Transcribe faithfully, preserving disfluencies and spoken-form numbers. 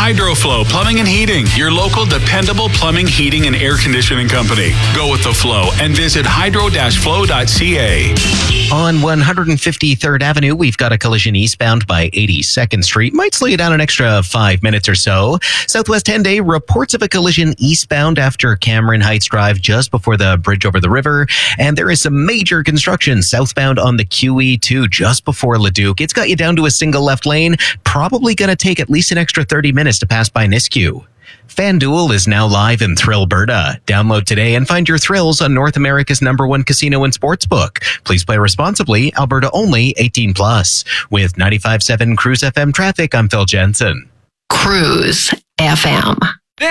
HydroFlow Plumbing and Heating, your local dependable plumbing, heating, and air conditioning company. Go with the flow and visit hydro dash flow dot c a. On one hundred fifty-third Avenue, we've got a collision eastbound by eighty-second Street. Might slow you down an extra five minutes or so. Southwest ten day reports of a collision eastbound after Cameron Heights Drive just before the bridge over the river. And there is some major construction southbound on the Q E two just before Leduc. It's got you down to a single left lane. Probably going to take at least an extra thirty minutes to pass by Nisku. FanDuel is now live in Thrillberta. Download today and find your thrills on North America's number one casino and sportsbook. Please play responsibly. Alberta only, eighteen plus. With ninety-five point seven Cruise F M traffic, I'm Phil Jensen. Cruise F M.